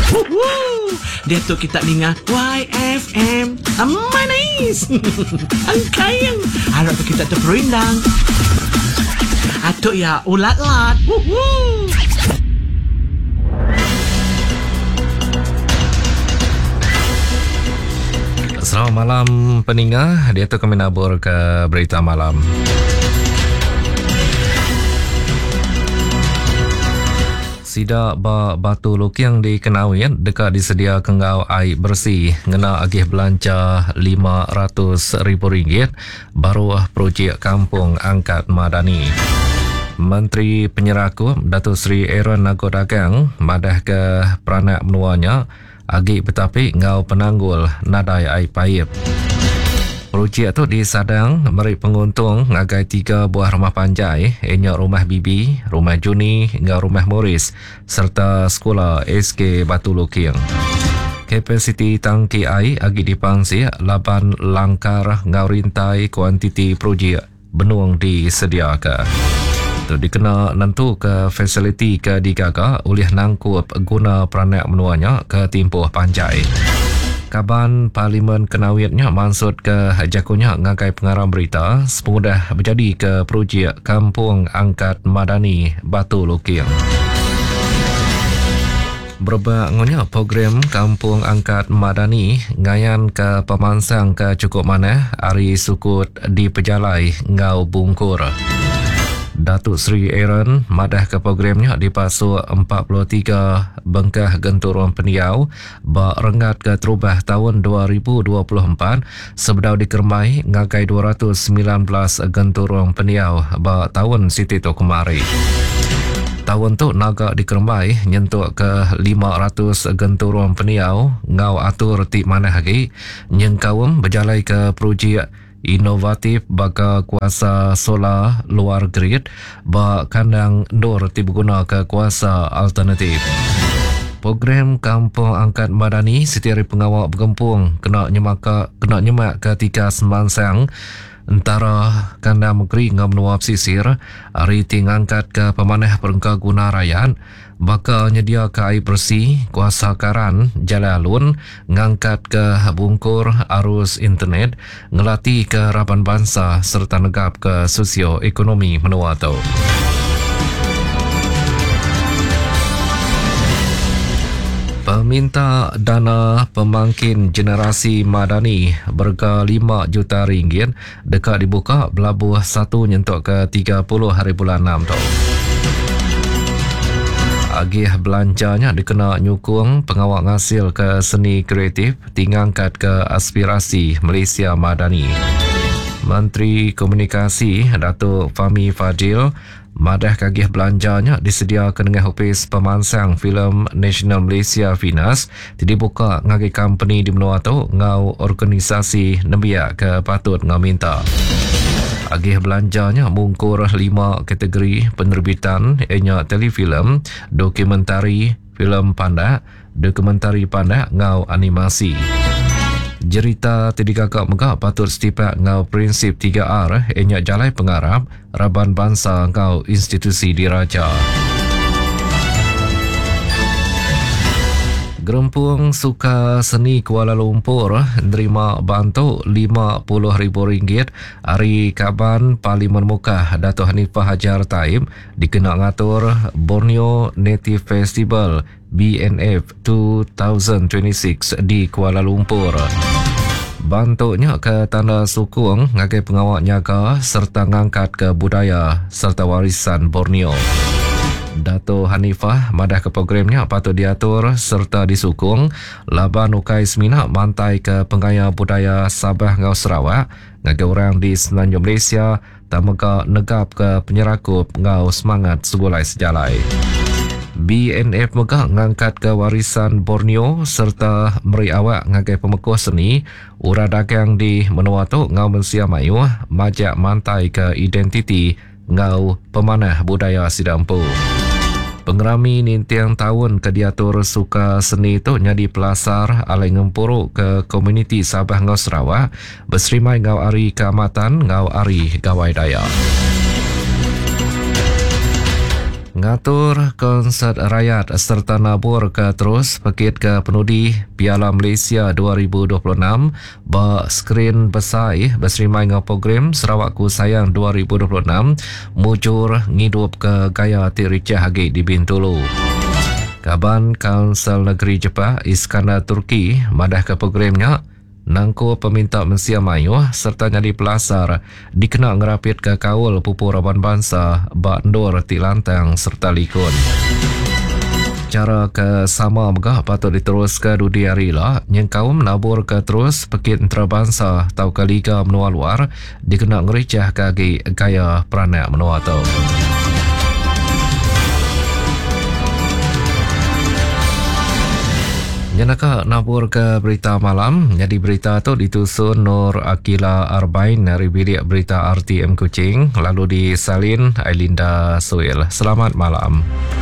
Dia tu kita dengar YFM. Manis. Angkayang. Harap tu kita tu perindang. Atuk ya ulat-lat. Selamat malam pendengar. Dia tu kami nabur ke berita malam. Sidak Batu Lukiang di Kenawian dekat disedia kengau air bersih ngena agih belanja RM500,000 baru projek kampung angkat Madani. Menteri Penyeraku Datuk Seri Aaron Nagodagang madah ke peranak menuanya agih betapik ngau penanggul nadai air paip. Projek tu disadang meri penguntung ngagai 3 buah rumah panjai, ianya rumah Bibi, rumah Juni hingga rumah Morris serta sekolah SK Batu Lukiang. Kapasiti tangki air agi dipangsi 8 langkar ngau rintai kuantiti projek benung disediakan. Tu dikena nentu ke fasiliti ke digaga oleh nangkup guna peranak menuanya ke timpuh panjai. Kaban Parlimen Kenawiannya maksud ke jakunya ngagai pengarah berita semudah berjadi ke projek Kampung Angkat Madani Batu Lukiang. Berbangunnya program Kampung Angkat Madani ngayan ke pemansang ke cukup mana hari sukut di pejalai ngau bungkur. Datuk Seri Aaron madah ke programnya di pasal 43 bengkah genturun peniau bak rengat ke terubah tahun 2024 sebedau dikermai ngagai 219 genturun peniau bak tahun siti tu kemari. Tahun tu naga dikermai nyentuk ke 500 genturun peniau ngau atur ti mana lagi nyengkawum berjalai ke projek inovatif baka kuasa solar luar grid bak kandang ndor dibeguna ke kuasa alternatif. Program Kampung Angkat Madani setiap pengawal bergempung kena nyemak ketika semansang antara kandang negeri ngam nuap sisir hari tingangkat ke pemanah perengka guna rakyat bakal nyedia ke air bersih kuasa karan jalan alun ngangkat ke bungkur arus internet ngelatih ke raban bangsa serta negap ke sosioekonomi menua tu. Peminta dana pemangkin generasi Madani berga RM5 juta dekat dibuka belabuh 1 nyentuk ke 30 hari bulan 6 tu. Agih belanjanya dikena nyukung pengawal ngasil ke seni kreatif tingangkat ke aspirasi Malaysia Madani. Menteri Komunikasi Datuk Fahmi Fadil madah kagih belanjanya disediakan dengan Ofis Pemansang Filem Nasional Malaysia Finas dibuka ngagi company di menua tu ngau organisasi nembiak ke patut ngau minta. Agih belanjanya mungkur 5 kategori penerbitan ianya telefilm, dokumentari, filem pandak, dokumentari pandak ngau animasi. Jerita tiga kakak megah patut setipak ngau prinsip 3R ianya jalai pengarap, raban bangsa ngau institusi diraja. Gerempung Suka Seni Kuala Lumpur nerima bantu RM50,000 hari Kaban Parlimen Mukah Dato' Hanifah Hajar Taib dikena ngatur Borneo Native Festival BNF 2026 di Kuala Lumpur. Bantuknya ke tanda sukung ngagai pengawal nyaga serta ngangkat ke budaya serta warisan Borneo. Dato' Hanifah madah ke programnya patut diatur serta disukung laban ukai semina mantai ke penggaya budaya Sabah ngau Sarawak ngagai orang di Semenanjung Malaysia tamaka negap ke penyerakup ngau semangat segulai sejalai. BNF megah ngangkat ke warisan Borneo serta meri awak ngagai pemekuh seni ura dagang di menua tu ngau mensia mayu majak mantai ke identiti ngau pemanah budaya Sidampu. Pengerami nintiang tahun ke diatur suka seni tu nyadi pelasar alai ngempuruk ke komuniti Sabah ngau Sarawak berserimai ngau ari keamatan ngau ari gawai daya. Ngatur konsert rakyat serta nabur ke terus pakit ke penudi Piala Malaysia 2026 skrin besar berserimai dengan program Sarawakku Sayang 2026 mujur ngidup ke gaya Tiricah Hagi di Bintulu. Kaban Kansel Negeri Jepang Iskandar Turki madah ke programnya nangko peminta Malaysia Mayu serta jadi pelasar dikenal ngerapit ke kaul pupur Raban Bangsa Bandur Tilantang serta Likun. Cara ke sama megah patut diterus ke dudi hari lah yang kaum nabur ke terus pekit antarabangsa tau ke liga menua luar dikenal ngericah ke gaya peranak menua tau. Janaka nabur ke berita malam. Jadi berita tu ditusun Nur Akila Arbain dari bilik berita RTM Kuching, lalu disalin Ailinda Soil. Selamat malam.